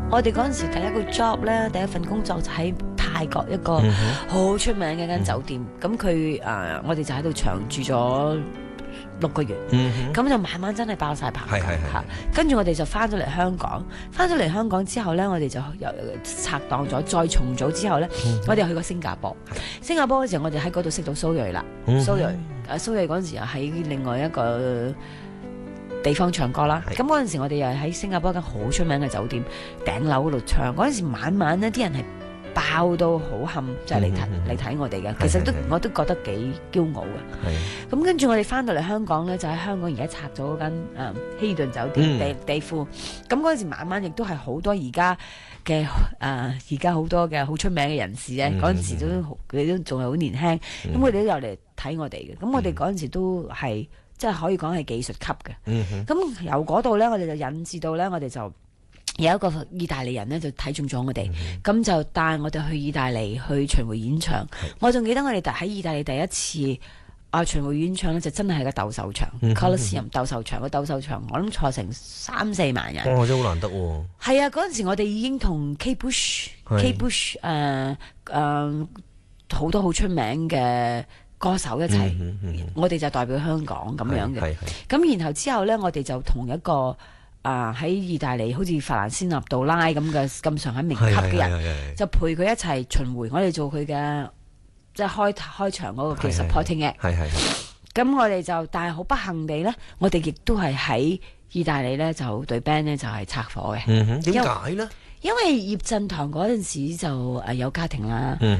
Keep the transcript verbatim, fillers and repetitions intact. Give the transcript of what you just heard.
我哋嗰陣時第一個 job 咧，第一份工作就喺泰國一個好出名嘅間酒店。咁佢誒，我哋就喺度長住咗六個月。咁、嗯、就慢慢真係爆晒棚。係係係。跟住我哋就翻咗嚟香港，翻咗嚟香港之後咧，我哋就又拆檔咗，再重組之後咧，嗯、我哋去過新加坡。新加坡嗰時候我哋喺嗰度識到蘇芮啦。蘇芮誒，蘇芮嗰陣時又喺另外一個地方唱歌啦，咁嗰陣時我哋又喺新加坡一間好出名嘅酒店頂樓嗰度唱，嗰陣時晚晚呢啲人係爆到好冚，就係嚟睇嚟睇我哋嘅，其實都我都覺得幾驕傲嘅。咁跟住我哋翻到嚟香港呢，就喺香港而家拆咗嗰間誒希頓酒店、嗯、地地庫，咁嗰陣時晚晚亦都係好多而家嘅誒而家好多嘅好出名嘅人士咧，嗰陣、嗯、時都佢都仲係好年輕，咁佢哋都有嚟睇我哋嘅，咁我哋嗰陣時都係。即係可以講係技術級嘅，咁、嗯、由嗰度咧，我哋就引致到咧，我哋就有一個意大利人咧就睇中咗我哋，咁、嗯、就帶我哋去意大利去巡迴演唱。嗯、我仲記得我哋喺意大利第一次啊巡迴演唱咧，就真係喺個鬥獸場 Colosseum 鬥獸場個鬥獸場，我諗坐成三四萬人。 哇！真係好難得喎。 係啊，嗰陣時我哋已經同 Kate Bush、Kate Bush 誒誒好多好出名嘅歌手一齊，嗯嗯嗯、我哋就代表香港咁樣嘅。咁然後之後呢，我哋就同一個啊喺、呃、意大利好似法蘭西納杜拉咁嘅咁上下名級嘅人，就陪佢一齊巡迴。我哋做佢嘅即係開開場嗰個叫 supporting act。咁我哋就，但係好不幸地呢，我哋亦都係喺意大利呢，就對 band 呢就係拆夥嘅。點解呢？因為葉振棠嗰陣時就誒有家庭啦。嗯